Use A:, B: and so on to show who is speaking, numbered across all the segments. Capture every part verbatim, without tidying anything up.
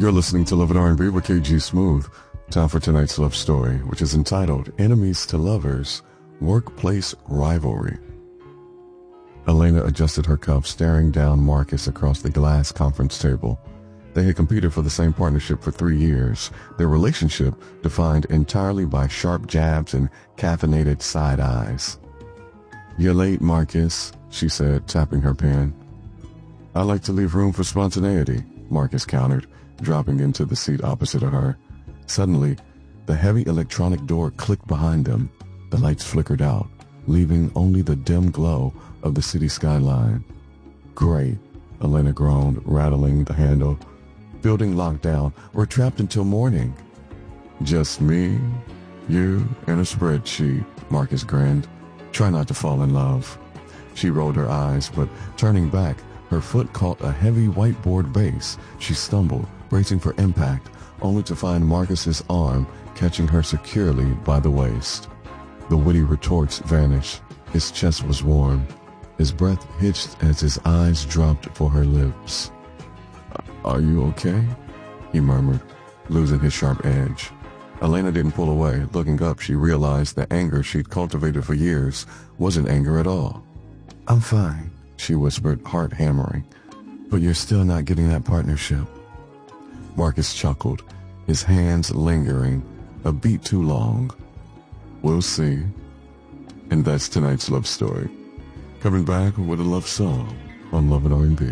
A: You're listening to Love and R and B with K G Smooth. Time for tonight's love story, which is entitled Enemies to Lovers, Workplace Rivalry. Elena adjusted her cuff, staring down Marcus across the glass conference table. They had competed for the same partnership for three years, their relationship defined entirely by sharp jabs and caffeinated side eyes. "You're late, Marcus," she said, tapping her pen. "I like to leave room for spontaneity," Marcus countered, dropping into the seat opposite of her. Suddenly, the heavy electronic door clicked behind them. The lights flickered out, leaving only the dim glow of the city skyline. "Great," Elena groaned, rattling the handle. "Building lockdown. We're trapped until morning." "Just me, you, and a spreadsheet," Marcus grinned. "Try not to fall in love." She rolled her eyes, but turning back, her foot caught a heavy whiteboard base. She stumbled, bracing for impact, only to find Marcus's arm catching her securely by the waist. The witty retorts vanished. His chest was warm. His breath hitched as his eyes dropped for her lips. "Are you okay?" he murmured, losing his sharp edge. Elena didn't pull away. Looking up, she realized the anger she'd cultivated for years wasn't anger at all. "I'm fine," she whispered, heart hammering. "But you're still not getting that partnership." Marcus chuckled, his hands lingering a beat too long. "We'll see." And that's tonight's love story. Coming back with a love song on Love and R and B.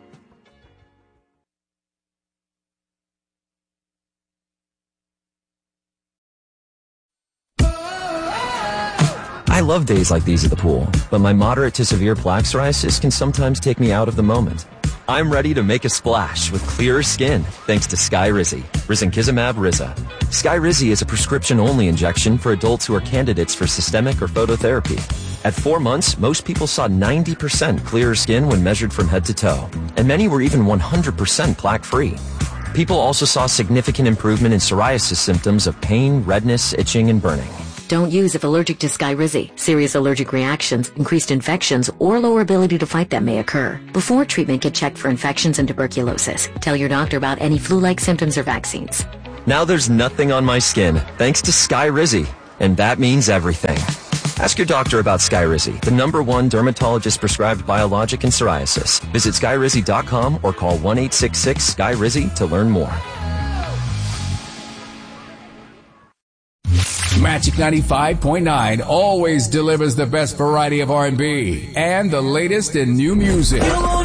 B: I love days like these at the pool, but my moderate to severe plaque psoriasis can sometimes take me out of the moment. I'm ready to make a splash with clearer skin thanks to Skyrizi, risankizumab Riza. Skyrizi is a prescription-only injection for adults who are candidates for systemic or phototherapy. At four months, most people saw ninety percent clearer skin when measured from head to toe, and many were even one hundred percent plaque-free. People also saw significant improvement in psoriasis symptoms of pain, redness, itching, and burning.
C: Don't use if allergic to Skyrizi. Serious allergic reactions, increased infections, or lower ability to fight them may occur. Before treatment, get checked for infections and tuberculosis. Tell your doctor about any flu-like symptoms or vaccines.
B: Now there's nothing on my skin, thanks to Skyrizi, and that means everything. Ask your doctor about Skyrizi, the number one dermatologist-prescribed biologic in psoriasis. Visit skyrizi dot com or call one eight six six S K Y R I Z Y to learn more.
D: Magic ninety-five point nine always delivers the best variety of R and B and the latest in new music.